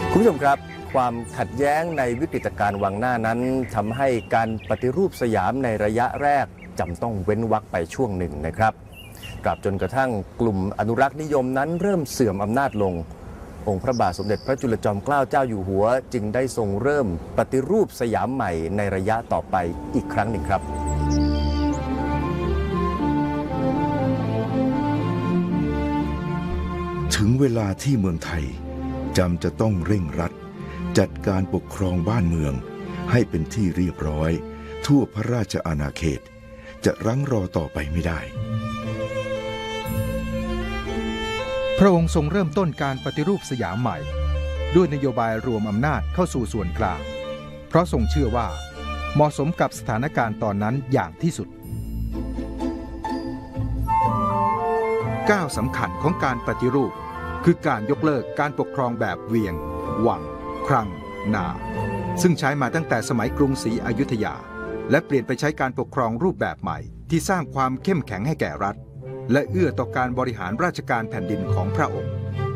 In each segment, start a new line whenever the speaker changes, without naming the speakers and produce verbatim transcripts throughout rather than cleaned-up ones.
คุณผู้ชมครับความขัดแย้งในวิกฤตการณ์วังหน้านั้นทำให้การปฏิรูปสยามในระยะแรกจำต้องเว้นวรรคไปช่วงหนึ่งนะครับตราบจนกระทั่งกลุ่มอนุรักษ์นิยมนั้นเริ่มเสื่อมอำนาจลงองค์พระบาทสมเด็จพระจุลจอมเกล้าเจ้าอยู่หัวจึงได้ทรงเริ่มปฏิรูปสยามใหม่ในระยะต่อไปอีกครั้งหนึ่งครับ
ถึงเวลาที่เมืองไทยจำจะต้องเร่งรัดจัดการปกครองบ้านเมืองให้เป็นที่เรียบร้อยทั่วพระราชอาณาเขตจะรั้งรอต่อไปไม่ได้
พระองค์ทรงเริ่มต้นการปฏิรูปสยามใหม่ด้วยนโยบายรวมอำนาจเข้าสู่ส่วนกลางเพราะทรงเชื่อว่าเหมาะสมกับสถานการณ์ตอนนั้นอย่างที่สุดก้าวสำคัญของการปฏิรูปคือการยกเลิกการปกครองแบบเวียงวังครังนาซึ่งใช้มาตั้งแต่สมัยกรุงศรีอยุธยาและเปลี่ยนไปใช้การปกครองรูปแบบใหม่ที่สร้างความเข้มแข็งให้แก่รัฐและเอื้อต่อการบริหารราชการแผ่นดินของพระองค์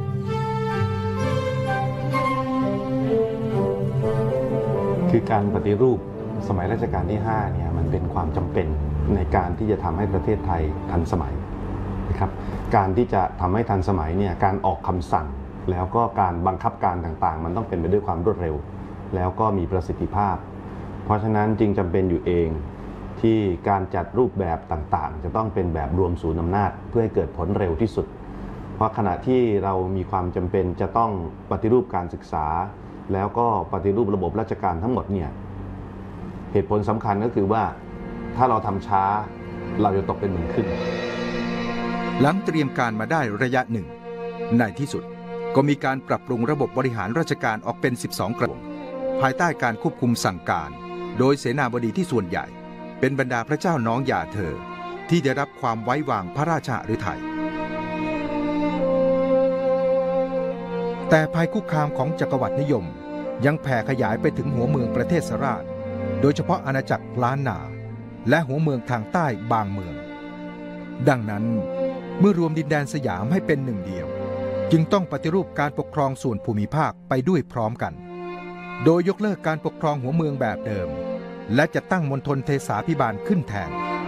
คือการปฏิรูปสมัยรัชกาลที่ห้าเนี่ยมันเป็นความจำเป็นในการที่จะทำให้ประเทศไทยทันสมัยนะครับการที่จะทำให้ทันสมัยเนี่ยการออกคำสั่งแล้วก็การบังคับการต่างๆมันต้องเป็นไปด้วยความรวดเร็วแล้วก็มีประสิทธิภาพเพราะฉะนั้นจึงจำเป็นอยู่เองที่การจัดรูปแบบต่างๆจะต้องเป็นแบบรวมศูนย์อำนาจเพื่อให้เกิดผลเร็วที่สุดเพราะขณะที่เรามีความจำเป็นจะต้องปฏิรูปการศึกษาแล้วก็ปฏิรูประบบราชการทั้งหมดเนี่ยเหตุผลสำคัญก็คือว่าถ้าเราทำช้าเราจะตกเป็นเหมือนขึ้น
หลังเตรียมการมาได้ระยะหนึ่งในที่สุดก็มีการปรับปรุงระบบบริหารราชการออกเป็นสิบสองกระทรวงภายใต้การควบคุมสั่งการโดยเสนาบดีที่ส่วนใหญ่เป็นบรรดาพระเจ้าน้องหย่าเธอที่ได้รับความไว้วางพระราชฤทัยแต่ภัยคุกคามของจักรวรรดินิยมยังแผ่ขยายไปถึงหัวเมืองประเทศสราชโดยเฉพาะอาณาจักรล้านนาและหัวเมืองทางใต้บางเมืองดังนั้นเมื่อรวมดินแดนสยามให้เป็นหนึ่งเดียวจึงต้องปฏิรูปการปกครองส่วนภูมิภาคไปด้วยพร้อมกันโดยยกเลิกการปกครองหัวเมืองแบบเดิมและจะตั้งมณฑลเทสาภิบาลขึ้นแทน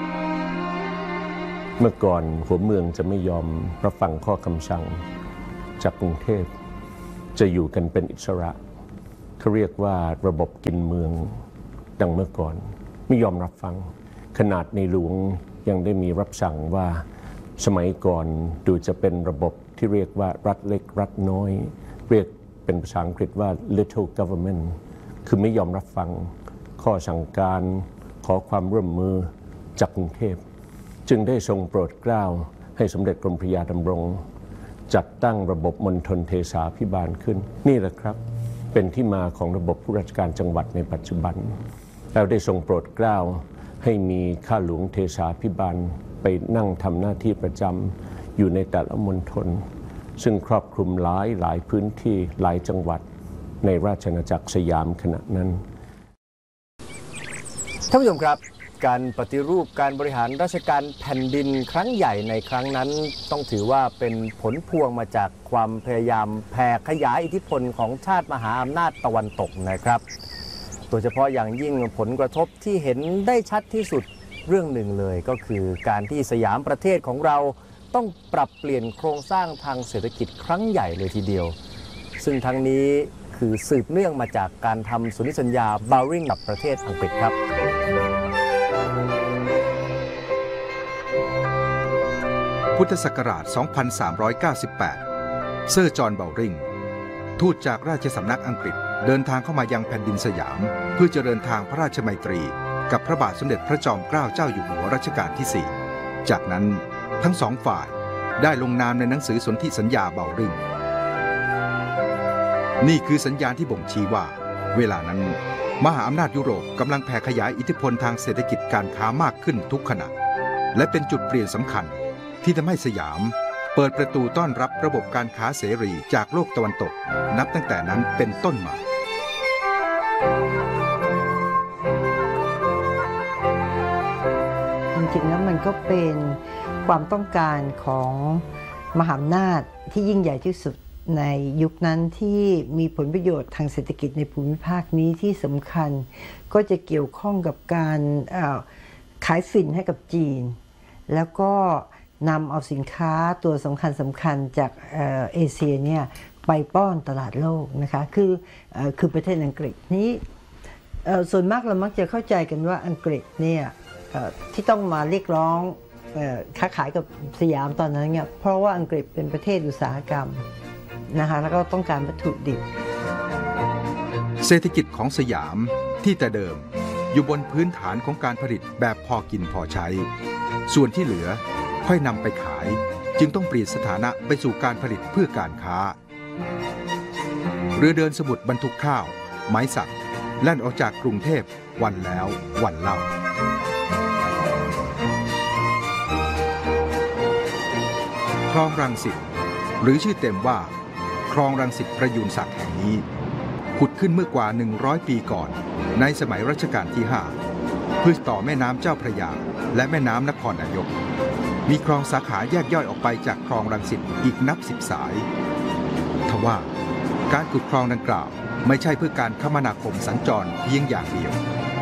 เมื่อก่อนหัวเมืองจะไม่ยอมรับฟังข้อคำสั่งจากกรุงเทพจะอยู่กันเป็นอิสระเขาเรียกว่าระบบกินเมืองดังเมื่อก่อนไม่ยอมรับฟังขนาดในหลวงยังได้มีรับสั่งว่าสมัยก่อนดูจะเป็นระบบที่เรียกว่ารัฐเล็กรัฐน้อยเรียกเป็นภาษาอังกฤษว่า little government คือไม่ยอมรับฟังข้อสั่งการขอความร่วมมือจากกรุงเทพจึงได้ทรงโปรดเกล้าให้สมเด็จกรมพระยาดำรงจัดตั้งระบบมณฑลเทสาภิบาลขึ้นนี่แหละครับเป็นที่มาของระบบผู้ราชการจังหวัดในปัจจุบันแล้วได้ทรงโปรดเกล้าให้มีข้าหลวงเทสาภิบาลไปนั่งทำหน้าที่ประจำอยู่ในแต่ละมณฑลซึ่งครอบคลุมหลายหลายพื้นที่หลายจังหวัดในราชอาณาจักรสยามขณะนั้นท่านผู้ชมครับการปฏิรูปการบริหารราชการแผ่นดินครั้งใหญ่ในครั้งนั้นต้องถือว่าเป็นผลพวงมาจากความพยายามแผ่ขยายอิทธิพลของชาติมหาอำนาจตะวันตกนะครับโดยเฉพาะอย่างยิ่งผลกระทบที่เห็นได้ชัดที่สุดเรื่องหนึ่งเลยก็คือการที่สยามประเทศของเราต้องปรับเปลี่ยนโครงสร้างทางเศรษฐกิจครั้งใหญ่เลยทีเดียวซึ่งทั้งนี้คือสืบเนื่องมาจากการทำสนธิสัญญาบาริงกับประเทศอังกฤษครับ
พุทธศักราช สองพันสามร้อยเก้าสิบแปด เซอร์จอห์น เบาริงทูตจากราชสำนักอังกฤษเดินทางเข้ามายังแผ่นดินสยามเพื่อจะเดินทางพระราชไมตรีกับพระบาทสมเด็จพระจอมเกล้าเจ้าอยู่หัวรัชกาลที่ สี่ จากนั้นทั้งสองฝ่ายได้ลงนามในหนังสือสนธิสัญญาเบาริงนี่คือสัญญาณที่บ่งชี้ว่าเวลานั้นมหาอำนาจยุโรปกำลังแผ่ขยายอิทธิพลทางเศรษฐกิจการค้ามากขึ้นทุกขณะและเป็นจุดเปลี่ยนสำคัญที่ทำให้สยามเปิดประตูต้อนรับระบบการค้าเสรีจากโลกตะวันตกนับตั้งแต่นั้นเป็นต้นมา
จริงๆแล้วมันก็เป็นความต้องการของมหาอำนาจที่ยิ่งใหญ่ที่สุดในยุคนั้นที่มีผลประโยชน์ทางเศรษฐกิจในภูมิภาคนี้ที่สำคัญก็จะเกี่ยวข้องกับการขายฝิ่นให้กับจีนแล้วก็นำเอาสินค้าตัวสำคัญสำคัญจากเอเชียเนี่ยไปป้อนตลาดโลกนะคะคือคือประเทศอังกฤษนี้ส่วนมากเรามักจะเข้าใจกันว่าอังกฤษเนี่ยที่ต้องมาเรียกร้องค้าขายกับสยามตอนนั้นเนี่ยเพราะว่าอังกฤษเป็นประเทศอุตสาหกรรมนะคะแล้วก็ต้องการวัตถุดิบ
เศรษฐกิจของสยามที่แต่เดิมอยู่บนพื้นฐานของการผลิตแบบพอกินพอใช้ส่วนที่เหลือค่อยนำไปขายจึงต้องเปลี่ยนสถานะไปสู่การผลิตเพื่อการค้าเรือเดินสมุทรบรรทุกข้าวไม้สักแล่นออกจากกรุงเทพวันแล้ววันเล่าคลองรังสิตหรือชื่อเต็มว่าคลองรังสิตประยูรศักดิ์แห่งนี้ขุดขึ้นเมื่อกว่าหนึ่งร้อยปีก่อนในสมัยรัชกาลที่ห้าเพื่อต่อแม่น้ำเจ้าพระยาและแม่น้ำนครนายกมีคลองสาขาแยกย่อยออกไปจากคลองรังสิตอีกนับสิบสายทว่า การขุดคลองดังกล่าวไม่ใช่เพื่อการคมนาคมสัญจรเพียงอย่างเดียว